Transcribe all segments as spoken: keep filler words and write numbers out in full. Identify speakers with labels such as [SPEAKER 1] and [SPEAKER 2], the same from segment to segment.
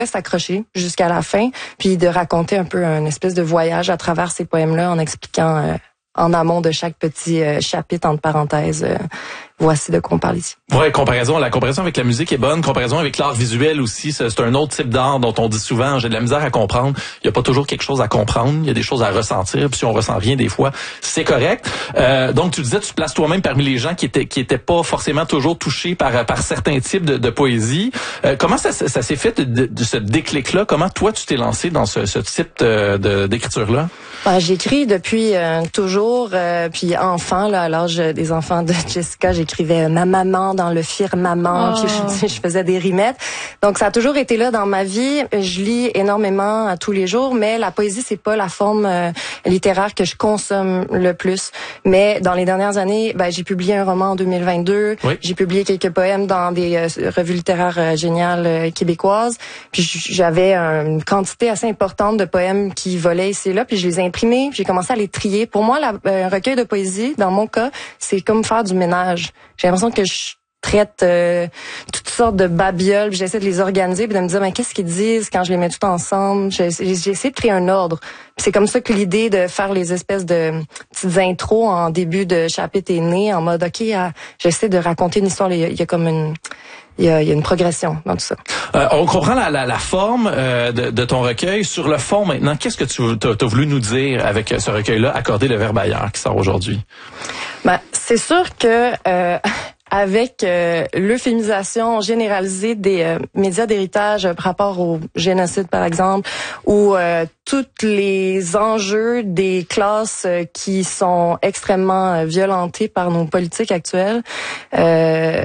[SPEAKER 1] s'accrocher jusqu'à la fin, puis de raconter un peu une espèce de voyage à travers ces poèmes-là en expliquant euh, en amont de chaque petit euh, chapitre, entre parenthèses, euh, voici de quoi on parle ici.
[SPEAKER 2] Ouais, comparaison, la comparaison avec la musique est bonne, comparaison avec l'art visuel aussi, c'est un autre type d'art dont on dit souvent, j'ai de la misère à comprendre. Il y a pas toujours quelque chose à comprendre, il y a des choses à ressentir, puis si on ressent rien des fois, c'est correct. Euh, donc tu disais, tu te places toi-même parmi les gens qui étaient qui étaient pas forcément toujours touchés par par certains types de, de poésie. Euh, comment ça, ça s'est fait de, de ce déclic-là? Comment toi tu t'es lancé dans ce, ce type de, de d'écriture-là?
[SPEAKER 1] Ben, j'écris depuis euh, toujours, euh, puis enfant, là, à l'âge des enfants de Jessica, j'écrivais ma maman dans le firmament, oh. puis je, je faisais des rimettes. Donc ça a toujours été là dans ma vie. Je lis énormément à tous les jours, mais la poésie c'est pas la forme euh, littéraire que je consomme le plus. Mais dans les dernières années, ben j'ai publié un roman en deux mille vingt-deux. Oui. J'ai publié quelques poèmes dans des euh, revues littéraires euh, géniales euh, québécoises. Puis j'avais une quantité assez importante de poèmes qui volaient ici et là, puis je les ai imprimés, j'ai commencé à les trier. Pour moi, la, euh, un recueil de poésie, dans mon cas, c'est comme faire du ménage. J'ai l'impression que je traite euh, toutes sortes de babioles, puis j'essaie de les organiser, puis de me dire, mais qu'est-ce qu'ils disent quand je les mets tout ensemble? J'ai, j'ai essayé de créer un ordre. Puis c'est comme ça que l'idée de faire les espèces de petites intros en début de chapitre est née, en mode, OK, ah, j'essaie de raconter une histoire, il y a, il y a comme une... Il y, a, il y a une progression dans tout ça.
[SPEAKER 2] Euh, on comprend la, la, la forme euh, de, de ton recueil. Sur le fond, maintenant, qu'est-ce que tu as voulu nous dire avec ce recueil-là, Accorder le verbe ailleurs, qui sort aujourd'hui?
[SPEAKER 1] Ben, c'est sûr que euh, avec euh, l'euphémisation généralisée des euh, médias d'héritage par rapport au génocide, par exemple, ou euh, tous les enjeux des classes euh, qui sont extrêmement euh, violentés par nos politiques actuelles, euh,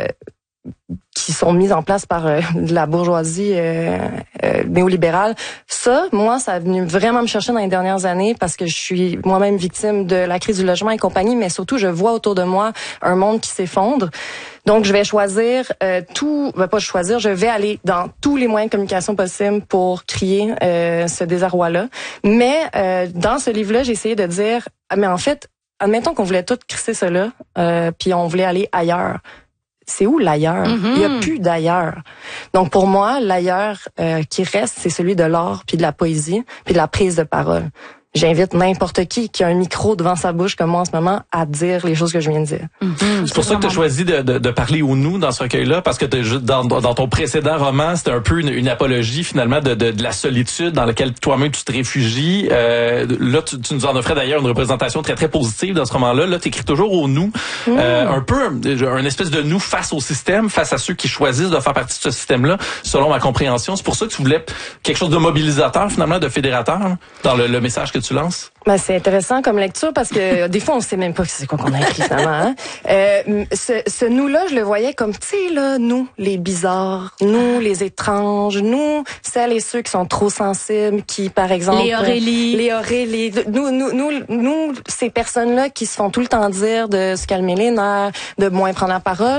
[SPEAKER 1] qui sont mises en place par euh, la bourgeoisie euh, euh, néolibérale. Ça, moi, ça a venu vraiment me chercher dans les dernières années parce que je suis moi-même victime de la crise du logement et compagnie, mais surtout, je vois autour de moi un monde qui s'effondre. Donc, je vais choisir euh, tout, ben, pas choisir, je vais aller dans tous les moyens de communication possibles pour crier euh, ce désarroi-là. Mais euh, dans ce livre-là, j'ai essayé de dire, ah, mais en fait, admettons qu'on voulait tout crisser cela, euh, puis on voulait aller ailleurs. C'est où l'ailleurs? Mm-hmm. Il y a plus d'ailleurs. Donc pour moi, l'ailleurs euh, qui reste, c'est celui de l'art, puis de la poésie, puis de la prise de parole. J'invite n'importe qui qui a un micro devant sa bouche comme moi en ce moment à dire les choses que je viens de dire.
[SPEAKER 2] Mm-hmm. C'est pour ça que tu as choisi de, de, de parler au nous dans ce recueil-là, parce que dans, dans ton précédent roman, c'était un peu une, une apologie finalement de, de, de la solitude dans laquelle toi-même tu te réfugies. Euh, là, tu, tu nous en offrais d'ailleurs une représentation très très positive dans ce roman-là. Là, tu écris toujours au nous, mm. euh, un peu un, un espèce de nous face au système, face à ceux qui choisissent de faire partie de ce système-là, selon ma compréhension. C'est pour ça que tu voulais quelque chose de mobilisateur finalement, de fédérateur hein, dans le, le message que tu lances.
[SPEAKER 1] Ben, c'est intéressant comme lecture parce que des fois on sait même pas c'est quoi qu'on a écrit finalement. Hein? Euh, ce, ce nous-là, je le voyais comme tu sais là, nous les bizarres, nous les étranges, nous celles et ceux qui sont trop sensibles, qui par exemple
[SPEAKER 3] les Aurélie,
[SPEAKER 1] les Aurélie, nous nous nous nous ces personnes-là qui se font tout le temps dire de se calmer les nerfs, de moins prendre la parole.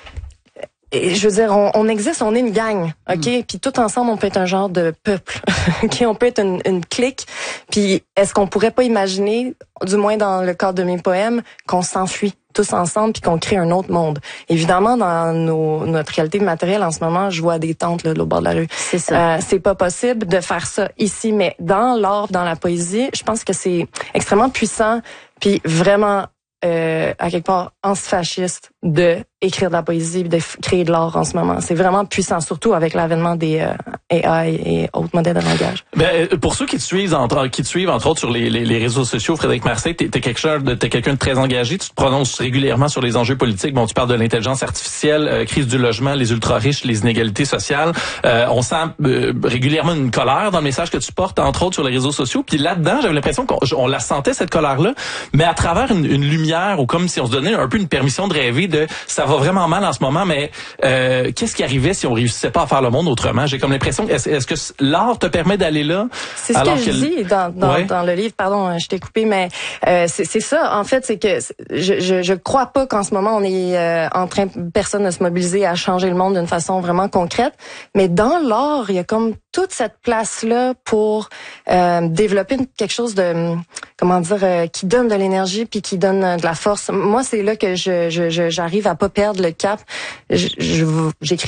[SPEAKER 1] Et je veux dire, on, on existe, on est une gang, ok. Mm. Puis tout ensemble, on peut être un genre de peuple, ok. On peut être une, une clique. Puis est-ce qu'on pourrait pas imaginer, du moins dans le cadre de mes poèmes, qu'on s'enfuit tous ensemble puis qu'on crée un autre monde. Évidemment, dans nos, notre réalité matérielle en ce moment, je vois des tentes là, au bord de la rue.
[SPEAKER 3] C'est ça.
[SPEAKER 1] Euh, c'est pas possible de faire ça ici, mais dans l'art, dans la poésie, je pense que c'est extrêmement puissant puis vraiment euh, à quelque part antifasciste de écrire de la poésie, de f- créer de l'art en ce moment. C'est vraiment puissant, surtout avec l'avènement des euh, A I et autres modèles de langage.
[SPEAKER 2] Ben, pour ceux qui te suivent, entre, qui te suivent entre autres sur les, les, les réseaux sociaux, Frédéric Marseille, t'es, t'es quelqu'un de t'es quelqu'un de très engagé. Tu te prononces régulièrement sur les enjeux politiques. Bon, tu parles de l'intelligence artificielle, euh, crise du logement, les ultra riches, les inégalités sociales. Euh, on sent euh, régulièrement une colère dans le message que tu portes, entre autres sur les réseaux sociaux. Puis là-dedans, j'avais l'impression qu'on on la sentait cette colère-là, mais à travers une, une lumière ou comme si on se donnait un peu une permission de rêver de ça va vraiment mal en ce moment, mais euh, qu'est-ce qui arrivait si on réussissait pas à faire le monde autrement? J'ai comme l'impression, est-ce, est-ce que l'art te permet d'aller là?
[SPEAKER 1] C'est ce que je dis dans, dans, ouais. dans le livre, pardon, je t'ai coupé, mais euh, c'est, c'est ça, en fait, c'est que je, je, je crois pas qu'en ce moment, on est euh, en train, personne de se mobiliser à changer le monde d'une façon vraiment concrète, mais dans l'art, il y a comme toute cette place-là pour euh, développer quelque chose de, comment dire, euh, qui donne de l'énergie puis qui donne euh, de la force. Moi, c'est là que je, je, je j'arrive à pas perdre le cap. Je, je, j'écris.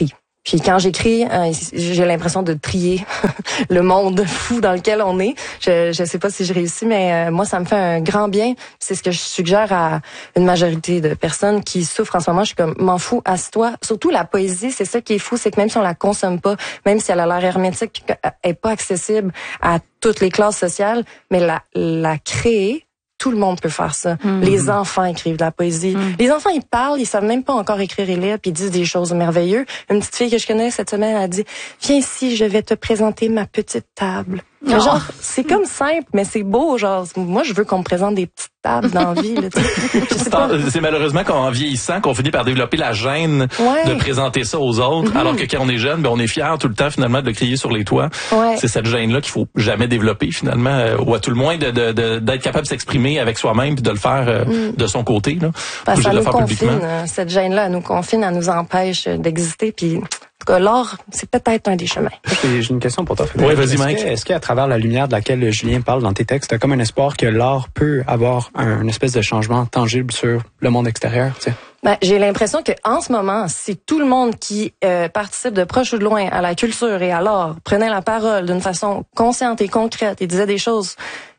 [SPEAKER 1] Puis quand j'écris, euh, j'ai l'impression de trier le monde fou dans lequel on est. Je je sais pas si je réussis, mais euh, moi, ça me fait un grand bien. C'est ce que je suggère à une majorité de personnes qui souffrent en ce moment. Je suis comme, m'en fous, assieds-toi. Surtout la poésie, c'est ça qui est fou, c'est que même si on la consomme pas, même si elle a l'air hermétique puis qu'elle est pas accessible à toutes les classes sociales, mais la, la créer, tout le monde peut faire ça. Mm. Les enfants écrivent de la poésie. Mm. Les enfants, ils parlent, ils savent même pas encore écrire et lire, puis ils disent des choses merveilleuses. Une petite fille que je connais cette semaine a dit « Viens ici, je vais te présenter ma petite table. » Oh. Genre, c'est comme simple, mais c'est beau. Genre, moi, je veux qu'on me présente des petites tables dans la vie. Là,
[SPEAKER 2] c'est, c'est malheureusement qu'en vieillissant, qu'on finit par développer la gêne ouais. de présenter ça aux autres, mm-hmm. alors que quand on est jeune, ben, on est fier tout le temps finalement de le crier sur les toits. Ouais. C'est cette gêne-là qu'il faut jamais développer finalement, euh, ou à tout le moins de, de, de, d'être capable de s'exprimer avec soi-même puis de le faire euh, mm. de son côté. Là.
[SPEAKER 1] Parce ça nous confine, cette gêne-là, elle nous confine, elle nous empêche d'exister. Puis En tout cas, l'art, c'est peut-être un des chemins.
[SPEAKER 3] J'ai, j'ai une question pour toi, Frédéric.
[SPEAKER 2] Oui, vas-y,
[SPEAKER 3] est-ce
[SPEAKER 2] Mike.
[SPEAKER 3] Que, est-ce qu'à travers la lumière de laquelle Julien parle dans tes textes, t'as comme un espoir que l'art peut avoir un, une espèce de changement tangible sur le monde extérieur, tu sais?
[SPEAKER 1] Ben, j'ai l'impression que en ce moment, si tout le monde qui euh, participe de proche ou de loin à la culture et à l'art prenait la parole d'une façon consciente et concrète et disait des choses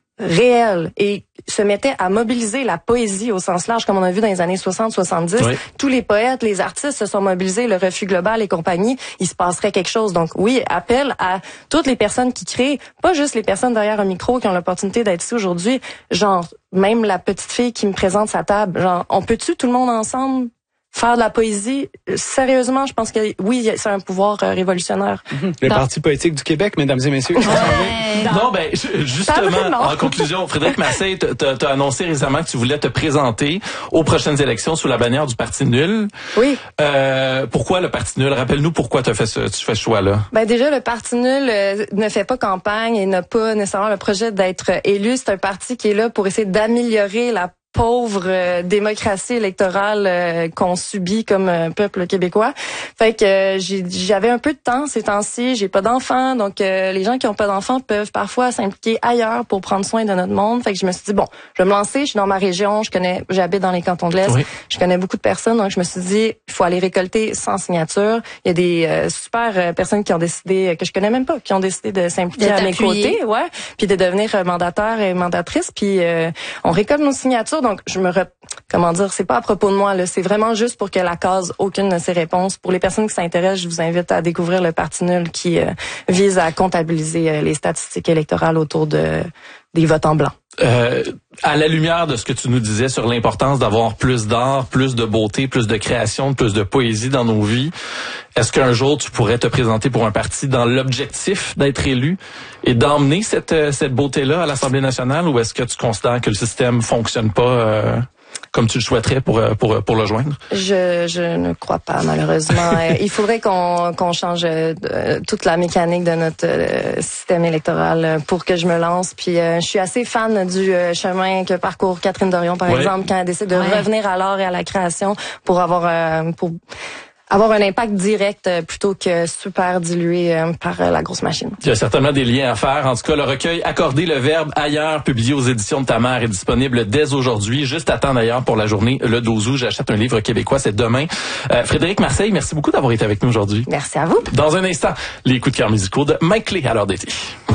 [SPEAKER 1] réelles et se mettait à mobiliser la poésie au sens large, comme on a vu dans les années soixante soixante-dix. Oui. Tous les poètes, les artistes se sont mobilisés, le Refus global et compagnie, il se passerait quelque chose. Donc oui, appel à toutes les personnes qui créent, pas juste les personnes derrière un micro qui ont l'opportunité d'être ici aujourd'hui, genre même la petite fille qui me présente sa table, genre on peut-tu tout le monde ensemble faire de la poésie? Sérieusement, je pense que oui, c'est un pouvoir euh, révolutionnaire.
[SPEAKER 3] Mm-hmm. Le non. Parti politique du Québec, mesdames et messieurs.
[SPEAKER 1] Ouais.
[SPEAKER 2] Non, ben justement, en conclusion, Frédéric Massey, t'as, t'as annoncé récemment que tu voulais te présenter aux prochaines élections sous la bannière du Parti nul.
[SPEAKER 1] Oui.
[SPEAKER 2] Euh, pourquoi le Parti nul? Rappelle-nous pourquoi tu as fait ce, tu fais ce choix-là.
[SPEAKER 1] Ben déjà, le Parti nul euh, ne fait pas campagne et n'a pas nécessairement le projet d'être élu. C'est un parti qui est là pour essayer d'améliorer la pauvre euh, démocratie électorale euh, qu'on subit comme euh, peuple québécois. Fait que euh, j'ai, j'avais un peu de temps ces temps-ci, j'ai pas d'enfants, donc euh, les gens qui ont pas d'enfants peuvent parfois s'impliquer ailleurs pour prendre soin de notre monde. Fait que je me suis dit, bon, je vais me lancer, je suis dans ma région, je connais, j'habite dans les cantons de l'Est, oui. Je connais beaucoup de personnes, donc je me suis dit, il faut aller récolter cent signatures. Il y a des euh, super euh, personnes qui ont décidé, euh, que je connais même pas, qui ont décidé de s'impliquer de à mes côtés, ouais, puis de devenir euh, mandataire et mandatrice, puis euh, on récolte nos signatures. Donc, je me, re... comment dire, c'est pas à propos de moi, là. C'est vraiment juste pour que la cause aucune de ces réponses. Pour les personnes qui s'intéressent, je vous invite à découvrir le Parti nul qui euh, vise à comptabiliser euh, les statistiques électorales autour de des votes en blanc.
[SPEAKER 2] Euh, à la lumière de ce que tu nous disais sur l'importance d'avoir plus d'art, plus de beauté, plus de création, plus de poésie dans nos vies, est-ce qu'un jour tu pourrais te présenter pour un parti dans l'objectif d'être élu et d'emmener cette cette beauté-là à l'Assemblée nationale, ou est-ce que tu considères que le système fonctionne pas euh, comme tu le souhaiterais pour pour pour le joindre?
[SPEAKER 1] Je je ne crois pas, malheureusement. Il faudrait qu'on qu'on change euh, toute la mécanique de notre euh, système électoral pour que je me lance. Puis euh, je suis assez fan du euh, chemin que parcourt Catherine Dorion, par ouais. exemple, quand elle décide de ouais. revenir à l'art et à la création pour avoir euh, pour avoir un impact direct euh, plutôt que super dilué euh, par euh, la grosse machine.
[SPEAKER 2] Il y a certainement des liens à faire. En tout cas, le recueil Accorder le verbe ailleurs, publié aux éditions de ta mère, est disponible dès aujourd'hui. Juste à temps d'ailleurs pour la journée le douze août. J'achète un livre québécois, c'est demain. Euh, Frédéric Massey, merci beaucoup d'avoir été avec nous aujourd'hui.
[SPEAKER 1] Merci à vous.
[SPEAKER 2] Dans un instant, les coups de cœur musicaux de Mike Clé à l'heure d'été.